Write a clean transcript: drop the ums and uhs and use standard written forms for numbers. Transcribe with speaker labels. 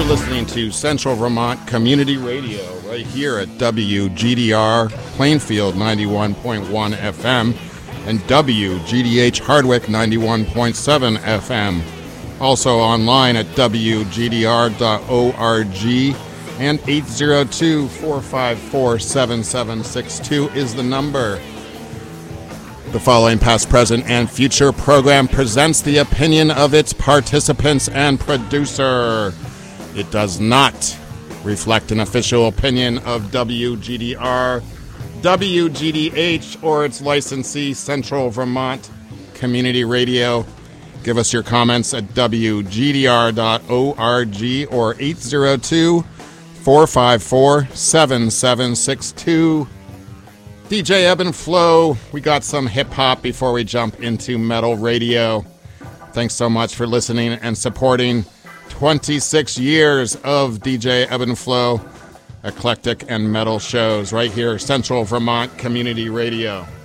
Speaker 1: listening to Central Vermont Community Radio right here at WGDR Plainfield 91.1 FM and WGDH Hardwick 91.7 FM. Also online at WGDR.org, and 802-454-7762 is the number. The following past, present, and future program presents the opinion of its participants and producer. It does not reflect an official opinion of WGDR, WGDH, or its licensee, Central Vermont Community Radio. Give us your comments at WGDR.org or 802-454-7762. DJ Ebb and Flow, we got some hip-hop before we jump into metal radio. Thanks so much for listening and supporting 26 years of DJ Ebb and Flow, eclectic and metal shows right here, Central Vermont Community Radio.